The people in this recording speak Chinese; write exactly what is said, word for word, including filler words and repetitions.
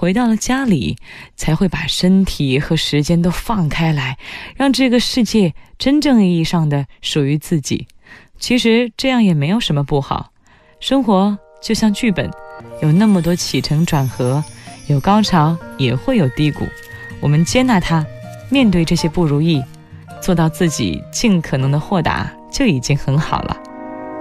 回到了家里，才会把身体和时间都放开来，让这个世界真正意义上的属于自己。其实这样也没有什么不好，生活就像剧本，有那么多起承转合，有高潮也会有低谷，我们接纳它，面对这些不如意，做到自己尽可能的豁达，就已经很好了。